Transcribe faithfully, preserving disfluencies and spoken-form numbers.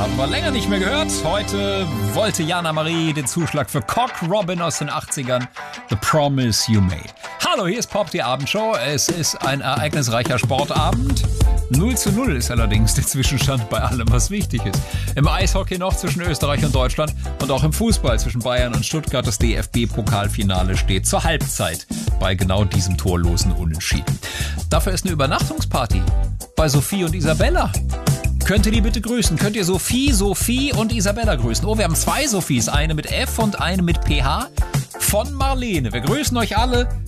haben wir länger nicht mehr gehört. Heute wollte Jana Marie den Zuschlag für Cock Robin aus den achtzigern. The Promise You Made. Hallo, hier ist Pop, die Abendshow. Es ist ein ereignisreicher Sportabend. null zu null ist allerdings der Zwischenstand bei allem, was wichtig ist. Im Eishockey noch zwischen Österreich und Deutschland und auch im Fußball zwischen Bayern und Stuttgart. Das D F B-Pokalfinale steht zur Halbzeit bei genau diesem torlosen Unentschieden. Dafür ist eine Übernachtungsparty bei Sophie und Isabella. Könnt ihr die bitte grüßen? Könnt ihr Sophie, Sophie und Isabella grüßen? Oh, wir haben zwei Sophies, eine mit F und eine mit P H. Von Marlene. Wir grüßen euch alle.